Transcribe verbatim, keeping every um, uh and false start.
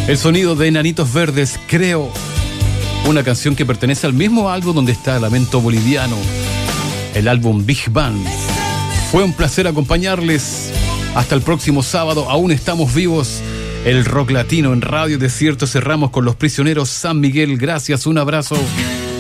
El sonido de Enanitos Verdes, Creo. Una canción que pertenece al mismo álbum donde está Lamento Boliviano, el álbum Big Band. Fue un placer acompañarles. Hasta el próximo sábado. Aún estamos vivos. El rock latino en Radio Desierto. Cerramos con Los Prisioneros San Miguel. Gracias, un abrazo.